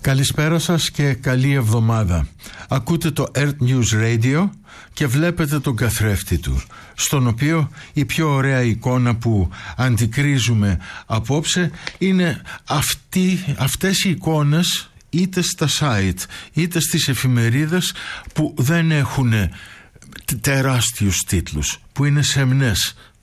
Καλησπέρα σας και καλή εβδομάδα. Ακούτε το Earth News Radio και βλέπετε τον καθρέφτη του, στον οποίο η πιο ωραία εικόνα που αντικρίζουμε απόψε είναι αυτές οι εικόνες είτε στα site είτε στις εφημερίδες που δεν έχουν τεράστιους τίτλους, που είναι σεμνές